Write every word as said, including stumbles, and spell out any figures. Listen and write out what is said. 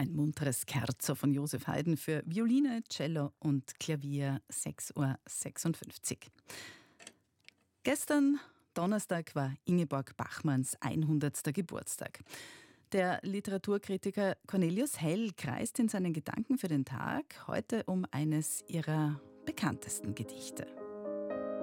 Ein munteres Scherzo von Joseph Haydn für Violine, Cello und Klavier, sechs Uhr sechsundfünfzig. Gestern, Donnerstag, war Ingeborg Bachmanns hundertster Geburtstag. Der Literaturkritiker Cornelius Hell kreist in seinen Gedanken für den Tag heute um eines ihrer bekanntesten Gedichte.